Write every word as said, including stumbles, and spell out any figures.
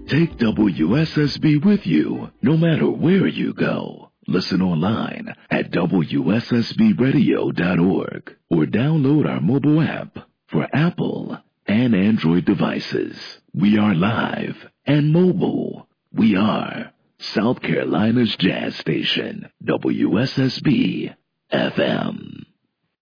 Take W S S B with you no matter where you go. Listen online at W S S B radio dot org or download our mobile app for Apple and Android devices. We are live and mobile. We are South Carolina's jazz station, W S S B F M.